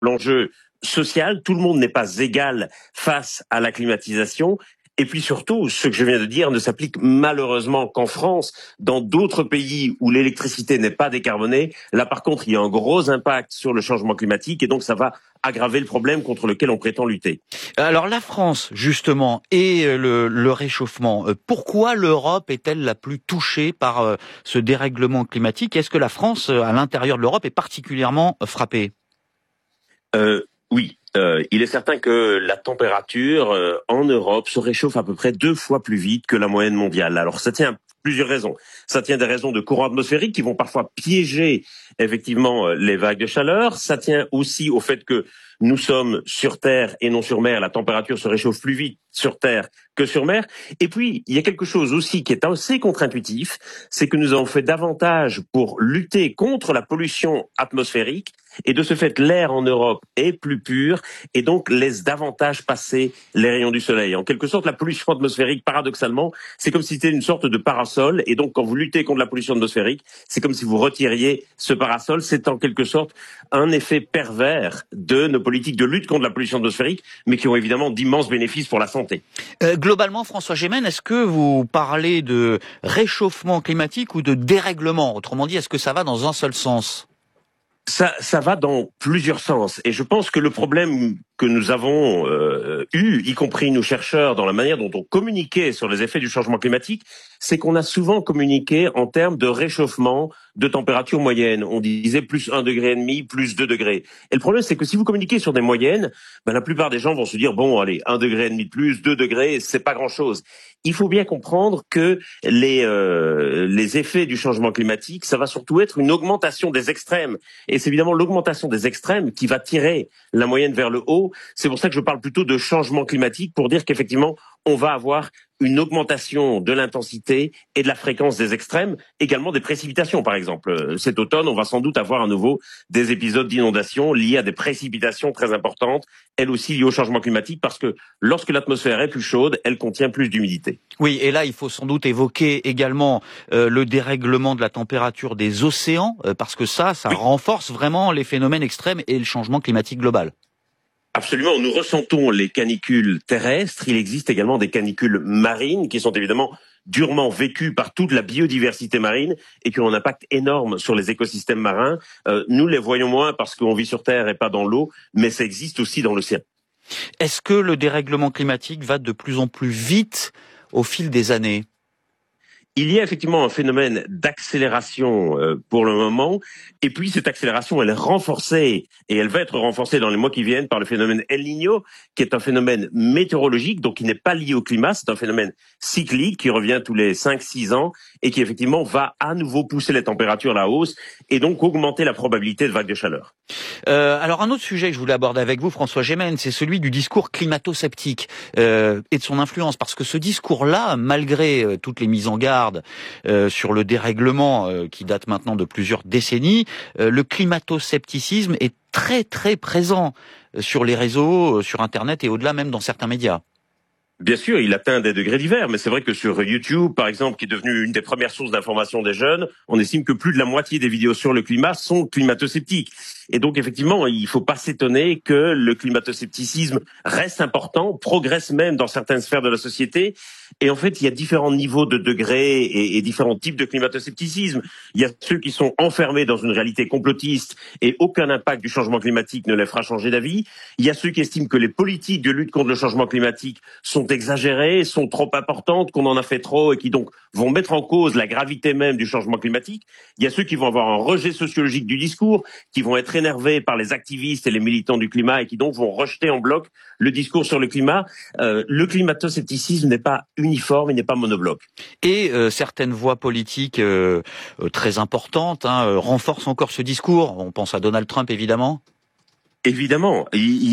l'enjeu social. Tout le monde n'est pas égal face à la climatisation. Et puis surtout, ce que je viens de dire ne s'applique malheureusement qu'en France. Dans d'autres pays où l'électricité n'est pas décarbonée, là par contre, il y a un gros impact sur le changement climatique et donc ça va aggraver le problème contre lequel on prétend lutter. Alors la France, justement, et le réchauffement, pourquoi l'Europe est-elle la plus touchée par ce dérèglement climatique? Est-ce que la France, à l'intérieur de l'Europe, est particulièrement frappée? Oui. Il est certain que la température en Europe se réchauffe à peu près 2 fois plus vite que la moyenne mondiale. Alors ça tient à plusieurs raisons. Ça tient des raisons de courants atmosphériques qui vont parfois piéger effectivement les vagues de chaleur. Ça tient aussi au fait que nous sommes sur Terre et non sur mer. La température se réchauffe plus vite sur Terre que sur mer. Et puis, il y a quelque chose aussi qui est assez contre-intuitif, c'est que nous avons fait davantage pour lutter contre la pollution atmosphérique. Et de ce fait, l'air en Europe est plus pur et donc laisse davantage passer les rayons du soleil. En quelque sorte, la pollution atmosphérique, paradoxalement, c'est comme si c'était une sorte de parasol. Et donc, quand vous luttez contre la pollution atmosphérique, c'est comme si vous retiriez ce parasol. C'est en quelque sorte un effet pervers de nos politiques de lutte contre la pollution atmosphérique, mais qui ont évidemment d'immenses bénéfices pour la santé. Globalement, François Gémen, est-ce que vous parlez de réchauffement climatique ou de dérèglement? Autrement dit, est-ce que ça va dans un seul sens? Ça va dans plusieurs sens. Et je pense que le problème que nous avons eu, y compris nous chercheurs, dans la manière dont on communiquait sur les effets du changement climatique, c'est qu'on a souvent communiqué en termes de réchauffement de température moyenne. On disait plus 1,5 degré, plus 2 degrés. Et le problème, c'est que si vous communiquez sur des moyennes, la plupart des gens vont se dire, bon, allez, 1,5 degré de plus, 2 degrés, c'est pas grand-chose. Il faut bien comprendre que les effets du changement climatique, ça va surtout être une augmentation des extrêmes. Et c'est évidemment l'augmentation des extrêmes qui va tirer la moyenne vers le haut. C'est pour ça que je parle plutôt de changement climatique, pour dire qu'effectivement, on va avoir une augmentation de l'intensité et de la fréquence des extrêmes, également des précipitations, par exemple. Cet automne, on va sans doute avoir à nouveau des épisodes d'inondation liés à des précipitations très importantes, elles aussi liées au changement climatique, parce que lorsque l'atmosphère est plus chaude, elle contient plus d'humidité. Oui, et là, il faut sans doute évoquer également le dérèglement de la température des océans, parce que ça Oui. renforce vraiment les phénomènes extrêmes et le changement climatique global. Absolument, nous ressentons les canicules terrestres, il existe également des canicules marines qui sont évidemment durement vécues par toute la biodiversité marine et qui ont un impact énorme sur les écosystèmes marins. Nous les voyons moins parce qu'on vit sur Terre et pas dans l'eau, mais ça existe aussi dans l'océan. Est-ce que le dérèglement climatique va de plus en plus vite au fil des années ? Il y a effectivement un phénomène d'accélération pour le moment, et puis cette accélération, elle est renforcée, et elle va être renforcée dans les mois qui viennent par le phénomène El Niño, qui est un phénomène météorologique, donc qui n'est pas lié au climat, c'est un phénomène cyclique qui revient tous les 5-6 ans, et qui effectivement va à nouveau pousser les températures à la hausse, et donc augmenter la probabilité de vagues de chaleur. Alors un autre sujet que je voulais aborder avec vous, François Gémen, c'est celui du discours climato-sceptique et de son influence, parce que ce discours-là, malgré toutes les mises en garde sur le dérèglement qui date maintenant de plusieurs décennies, le climato-scepticisme est très très présent sur les réseaux, sur Internet et au-delà même dans certains médias. Bien sûr, il atteint des degrés divers, mais c'est vrai que sur YouTube, par exemple, qui est devenu une des premières sources d'information des jeunes, on estime que plus de la moitié des vidéos sur le climat sont climato-sceptiques. Et donc, effectivement, il ne faut pas s'étonner que le climato-scepticisme reste important, progresse même dans certaines sphères de la société. Et en fait, il y a différents niveaux de degrés et différents types de climato-scepticisme. Il y a ceux qui sont enfermés dans une réalité complotiste et aucun impact du changement climatique ne les fera changer d'avis. Il y a ceux qui estiment que les politiques de lutte contre le changement climatique sont exagérées, sont trop importantes, qu'on en a fait trop et qui donc vont mettre en cause la gravité même du changement climatique. Il y a ceux qui vont avoir un rejet sociologique du discours, qui vont être énervés par les activistes et les militants du climat et qui donc vont rejeter en bloc le discours sur le climat. Le climato-scepticisme n'est pas uniforme, il n'est pas monobloc. Et certaines voix politiques très importantes renforcent encore ce discours. On pense à Donald Trump, évidemment. Évidemment.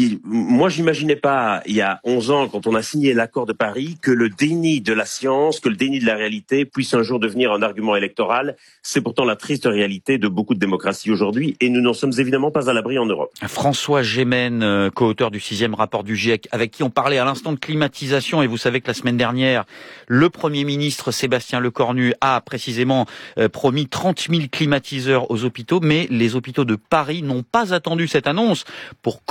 Moi, j'imaginais pas, il y a 11 ans, quand on a signé l'accord de Paris, que le déni de la science, que le déni de la réalité puisse un jour devenir un argument électoral. C'est pourtant la triste réalité de beaucoup de démocraties aujourd'hui, et nous n'en sommes évidemment pas à l'abri en Europe. François Gémen, co-auteur du 6e rapport du GIEC, avec qui on parlait à l'instant de climatisation, et vous savez que la semaine dernière, le Premier ministre Sébastien Lecornu a précisément promis 30 000 climatiseurs aux hôpitaux, mais les hôpitaux de Paris n'ont pas attendu cette annonce pour